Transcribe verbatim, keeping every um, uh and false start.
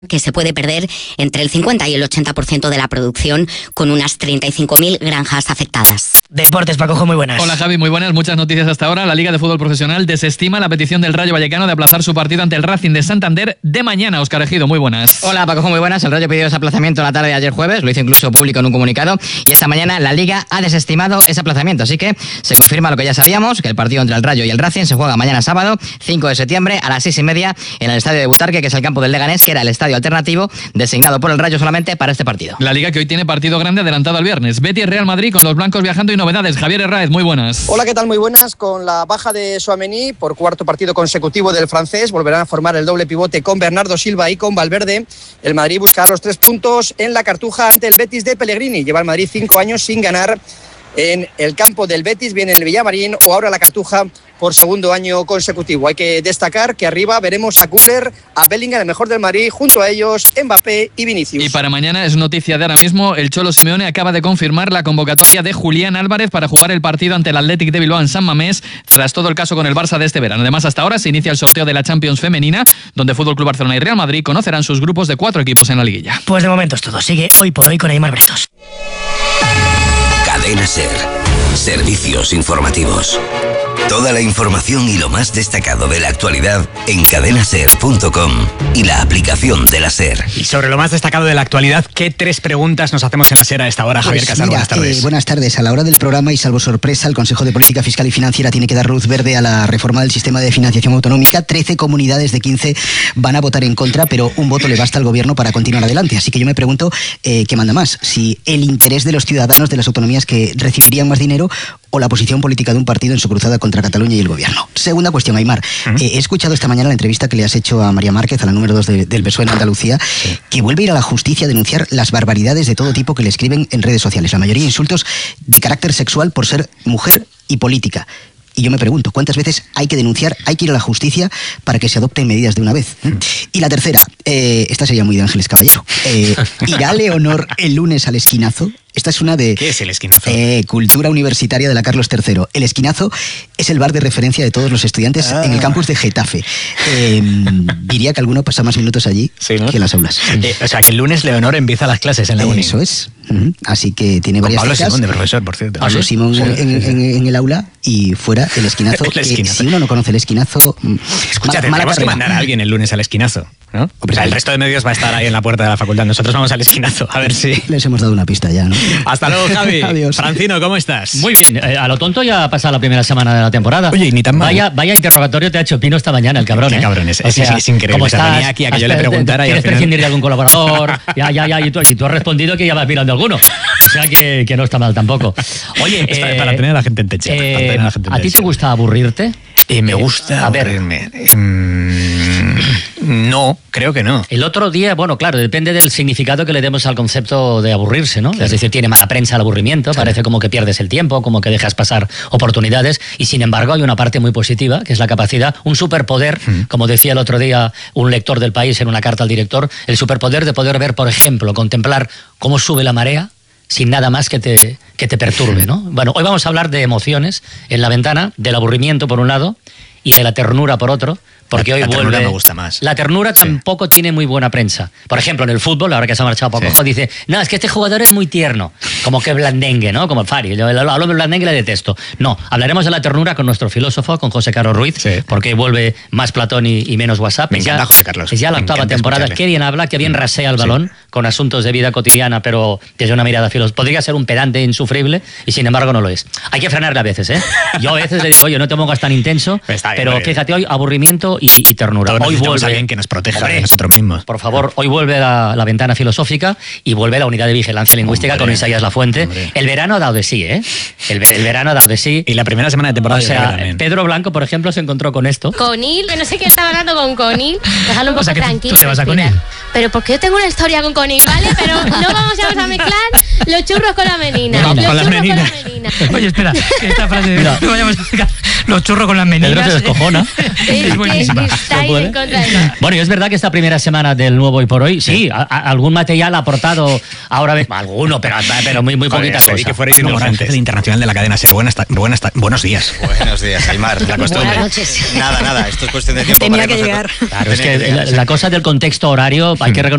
que se puede perder entre el cincuenta y el ochenta por ciento de la producción, con unas treinta y cinco mil granjas afectadas. Deportes, Pacojo, muy buenas. Hola Javi, muy buenas, muchas noticias hasta ahora. La Liga de Fútbol Profesional desestima la petición del Rayo Vallecano de aplazar su partido ante el Racing de Santander de mañana. Óscar Ejido, muy buenas. Hola Pacojo, muy buenas. El Rayo pidió ese aplazamiento la tarde de ayer jueves, lo hizo incluso público en un comunicado, y esta mañana la Liga ha desestimado ese aplazamiento, así que se confirma lo que ya sabíamos, que el partido entre el Rayo y el Racing se juega mañana sábado, cinco de septiembre, a las seis y media, en el estadio de Butarque, que es el campo del Leganés, que era el estadio alternativo designado por el Rayo solamente para este partido. La Liga que hoy tiene partido grande adelantado al viernes. Betis Real Madrid con los blancos viajando y novedades. Javier Herráez, muy buenas. Hola, ¿qué tal? Muy buenas. Con la baja de Tchouaméni por cuarto partido consecutivo del francés, volverán a formar el doble pivote con Bernardo Silva y con Valverde. El Madrid buscará los tres puntos en la Cartuja ante el Betis de Pellegrini. Lleva el Madrid cinco años sin ganar en el campo del Betis, bien en el Villamarín o ahora la Cartuja por segundo año consecutivo. Hay que destacar que arriba veremos a Güler, a Bellingham, el mejor del Madrid, junto a ellos Mbappé y Vinicius. Y para mañana es noticia de ahora mismo, el Cholo Simeone acaba de confirmar la convocatoria de Julián Álvarez para jugar el partido ante el Athletic de Bilbao en San Mamés, tras todo el caso con el Barça de este verano. Además, hasta ahora se inicia el sorteo de la Champions femenina, donde Fútbol Club Barcelona y Real Madrid conocerán sus grupos de cuatro equipos en la liguilla. Pues de momento es todo. Sigue Hoy por Hoy con Aimar Bresos. Cadena SER. Servicios informativos. Toda la información y lo más destacado de la actualidad en cadena ser punto com y la aplicación de la SER. Y sobre lo más destacado de la actualidad, ¿qué tres preguntas nos hacemos en la SER a esta hora, Javier Pues Casar? mira, buenas tardes. Eh, buenas tardes. A la hora del programa y salvo sorpresa, el Consejo de Política Fiscal y Financiera tiene que dar luz verde a la reforma del sistema de financiación autonómica. trece comunidades de quince van a votar en contra, pero un voto le basta al gobierno para continuar adelante. Así que yo me pregunto, eh, ¿qué manda más? Si el interés de los ciudadanos de las autonomías que recibirían más dinero o la posición política de un partido en su cruzada contra Cataluña y el gobierno. Segunda cuestión, Aimar. Uh-huh. Eh, he escuchado esta mañana la entrevista que le has hecho a María Márquez, a la número dos de, del P S O E en Andalucía, sí. que vuelve a ir a la justicia a denunciar las barbaridades de todo tipo que le escriben en redes sociales. La mayoría insultos de carácter sexual por ser mujer y política. Y yo me pregunto, ¿cuántas veces hay que denunciar, hay que ir a la justicia para que se adopten medidas de una vez? ¿Mm? Y la tercera, eh, esta sería muy de Ángeles Caballero. Eh, ¿Irá Leonor el lunes al Esquinazo? Esta es una de... ¿Qué es el Esquinazo? Eh, cultura universitaria de la Carlos tercero. El Esquinazo es el bar de referencia de todos los estudiantes ah. en el campus de Getafe. Eh, diría que alguno pasa más minutos allí sí, ¿no? que en las aulas. Eh, o sea, que el lunes Leonor empieza las clases en la uni. Eso es. Uh-huh. Así que tiene Con varias Pablo chicas. Simón de profesor, por cierto. Pablo Simón sí, en, sí, en, sí. En, en el aula y fuera el Esquinazo. el esquinazo. Que, si uno no conoce el Esquinazo... Escucha, tendremos que mandar a alguien el lunes al Esquinazo, ¿no? O sea, el resto de medios va a estar ahí en la puerta de la facultad. Nosotros vamos al Esquinazo, a ver si... Les hemos dado una pista ya, ¿no? Hasta luego, Javi. Adiós. Francino, ¿cómo estás? Muy bien, eh, a lo tonto ya ha pasado la primera semana de la temporada. Oye, ni tan mal. Vaya, vaya interrogatorio te ha hecho Pino esta mañana, el cabrón, Qué ¿eh? cabrón es, o sea, es, es increíble. ¿cómo O sea, estás? venía aquí a que yo le preguntara y al ¿Quieres final... prescindir de algún colaborador? ya, ya, ya, y tú, y tú has respondido que ya vas mirando alguno. O sea que, que no está mal tampoco. Oye, para, eh, para tener a la gente en techo. Eh, ¿A, a ti te gusta aburrirte? Eh, me gusta a aburrirme. Ver. Mm, no, creo que no. El otro día, bueno, claro, depende del significado que le demos al concepto de aburrirse, ¿no? Claro. Es decir, tiene mala prensa el aburrimiento, claro. Parece como que pierdes el tiempo, como que dejas pasar oportunidades, y sin embargo hay una parte muy positiva, que es la capacidad, un superpoder, mm. como decía el otro día un lector del País en una carta al director, el superpoder de poder ver, por ejemplo, contemplar cómo sube la marea, sin nada más que te, que te perturbe, ¿no? Bueno, hoy vamos a hablar de emociones en La Ventana, del aburrimiento por un lado y de la ternura por otro, porque la, hoy la vuelve... ternura me gusta más. La ternura sí. tampoco tiene muy buena prensa. Por ejemplo, en el fútbol, ahora que se ha marchado Pacojo, sí. dice, no, es que este jugador es muy tierno, como que blandengue, ¿no? Como el Fari, yo hablo de blandengue y le detesto. No, hablaremos de la ternura con nuestro filósofo, con José Carlos Ruiz, sí. porque vuelve más Platón y, y menos WhatsApp. Me es encanta ya, José Carlos. Es ya la octava temporada. Qué bien habla, qué bien rasea el balón, sí. con asuntos de vida cotidiana, pero desde una mirada filosófica. Podría ser un pedante insufrible y sin embargo no lo es. Hay que frenarle a veces, ¿eh? Yo a veces le digo, oye, no te pongas tan intenso, bien, pero fíjate, hoy aburrimiento y, y ternura. Todos hoy vuelve alguien que nos proteja Hombre, de nosotros mismos. Por favor, hoy vuelve la, la ventana filosófica y vuelve la unidad de vigilancia lingüística Hombre, con Isaías Lafuente. Hombre. El verano ha dado de sí, ¿eh? El, el verano ha dado de sí. Y la primera semana de temporada. O sea, Pedro Blanco, por ejemplo, se encontró con esto. Conil, que no sé qué estaba hablando con Conil. Déjalo un poco o sea, que tranquilo. ¿Tú te vas a Conil? Pero porque yo tengo una historia con Conil, ¿vale? Pero no vamos a mezclar los churros con la menina. No, los con churros las meninas. con la menina. Oye, espera, esta frase de no vayamos a mezclar los churros con las meninas. Pedro se descojona. Es buenísima. Estáis ¿No en contra de eso. Bueno, y es verdad que esta primera semana del nuevo Hoy por Hoy, sí, sí a, a, algún material ha aportado ahora mismo, alguno, pero, pero muy, muy poquita cosa. Que fuerais ignorantes. El internacional de la cadena SER. Buenas, buenas, buenos días. Buenos días, Aimar. La costumbre. Buenas noches. Nada, nada, esto es cuestión de tiempo. Tenía para que que llegar. Claro, es que la, la cosa del contexto horario hay que reconocer.